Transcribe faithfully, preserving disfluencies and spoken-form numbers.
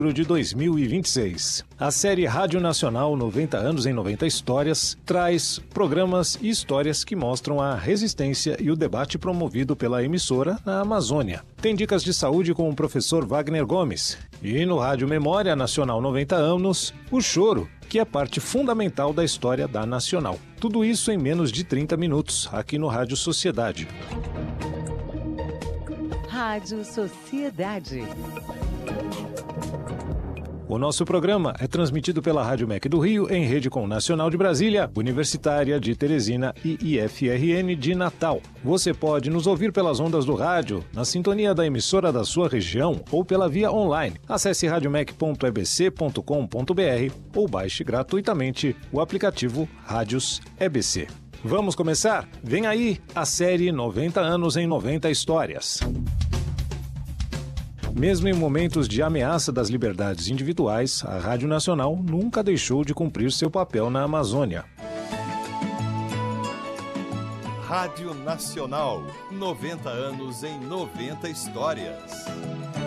de dois mil e vinte e seis. A série Rádio Nacional noventa anos em noventa histórias traz programas e histórias que mostram a resistência e o debate promovido pela emissora na Amazônia. Tem dicas de saúde com o professor Wagner Gomes. E no Rádio Memória Nacional noventa anos, o choro, que é parte fundamental da história da Nacional. Tudo isso em menos de trinta minutos, aqui no Rádio Sociedade. Rádio Sociedade. O nosso programa é transmitido pela Rádio M E C do Rio, em rede com Nacional de Brasília, Universitária de Teresina e I F R N de Natal. Você pode nos ouvir pelas ondas do rádio, na sintonia da emissora da sua região ou pela via online. Acesse rádio mec ponto e b c ponto com ponto b r ou baixe gratuitamente o aplicativo Rádios E B C. Vamos começar? Vem aí a série noventa anos em noventa histórias. Mesmo em momentos de ameaça das liberdades individuais, a Rádio Nacional nunca deixou de cumprir seu papel na Amazônia. Rádio Nacional, noventa anos em noventa histórias.